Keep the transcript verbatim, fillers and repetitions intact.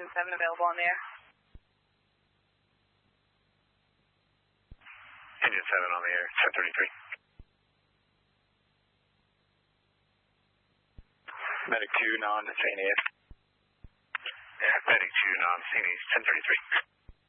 Engine seven available on the air. Engine seven on the air, ten thirty-three. Medic two, non-detainees. Yeah, Medic two, non-detainees, ten thirty-three.